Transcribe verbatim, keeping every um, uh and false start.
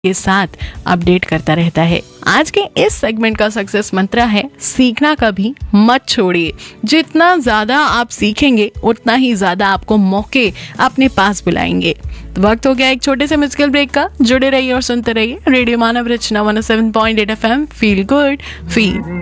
के साथ अपडेट करता रहता है। आज के इस सेगमेंट का सक्सेस मंत्र है सीखना कभी मत छोड़िए। जितना ज्यादा आप सीखेंगे उतना ही ज्यादा आपको मौके अपने पास बुलाएंगे। तो वक्त हो गया एक छोटे से म्यूजिकल ब्रेक का। जुड़े रहिए और सुनते रहिए रेडियो मानव रचना one O seven point eight F M. Feel good feel